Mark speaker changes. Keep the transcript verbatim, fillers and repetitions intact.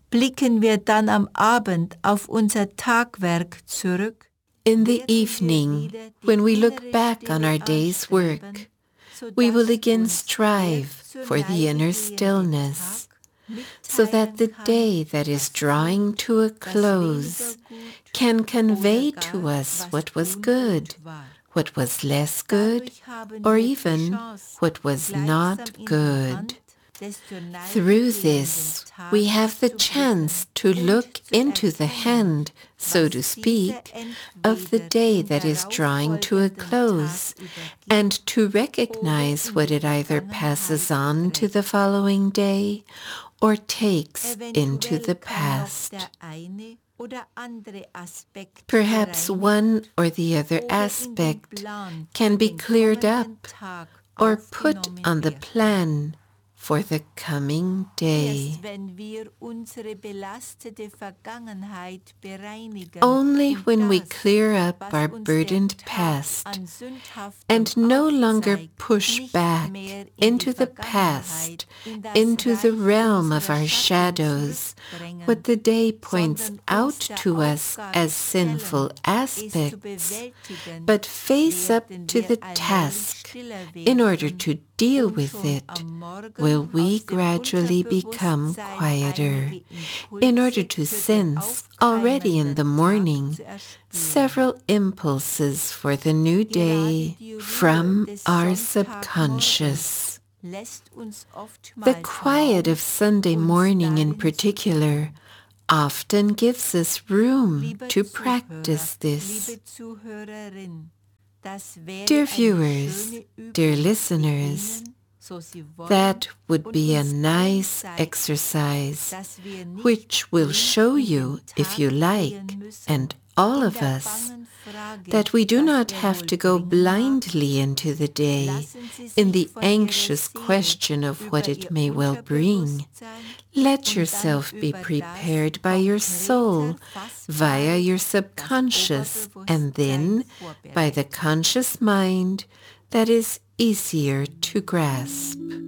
Speaker 1: blicken wir dann am Abend auf unser Tagwerk zurück.
Speaker 2: In the evening, when we look back on our day's work, we will again strive for the inner stillness, so that the day that is drawing to a close can convey to us what was good, what was less good, or even what was not good. Through this, we have the chance to look into the hand, so to speak, of the day that is drawing to a close, and to recognize what it either passes on to the following day or takes into the past. Perhaps one or the other aspect can be cleared up or put on the plan for the coming day. Only when we clear up our burdened past and no longer push back into the past, into the realm of our shadows, what the day points out to us as sinful aspects, but face up to the task in order to deal with it, will we gradually become quieter, in order to sense already in the morning several impulses for the new day from our subconscious. The quiet of Sunday morning in particular often gives us room to practice this. Dear viewers, dear listeners, that would be a nice exercise, which will show you, if you like, and all of us, that we do not have to go blindly into the day in the anxious question of what it may well bring. Let yourself be prepared by your soul, via your subconscious, and then by the conscious mind that is easier to grasp.